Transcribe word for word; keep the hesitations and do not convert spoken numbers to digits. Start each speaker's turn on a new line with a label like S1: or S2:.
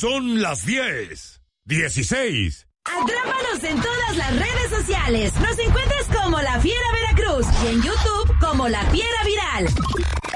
S1: son las diez, dieciséis.
S2: Atrápanos en todas las redes sociales. Nos encuentras como La Fiera Veracruz y en YouTube como La Fiera Viral.